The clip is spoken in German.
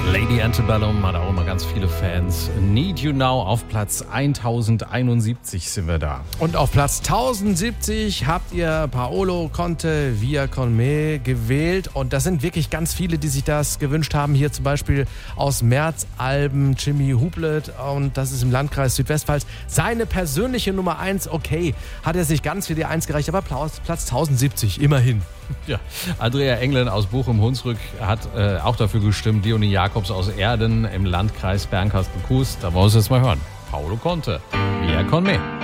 Lady Antebellum hat auch immer ganz viele Fans. Need You Now auf Platz 1071 sind wir da. Und auf Platz 1070 habt ihr Paolo Conte Via con me gewählt. Und das sind wirklich ganz viele, die sich das gewünscht haben. Hier zum Beispiel aus Merzalben Jimmy Hublet. Und das ist im Landkreis Südwestpfalz. Seine persönliche Nummer 1, okay, hat er sich ganz für die 1 gereicht. Aber Platz 1070, immerhin. Ja, Andrea Englen aus Bochum-Hunsrück hat auch dafür gestimmt. Leonie Jakobs aus Erden im Landkreis Bernkastel-Kues. Da wollen wir uns jetzt mal hören. Paolo Conte, Via con me.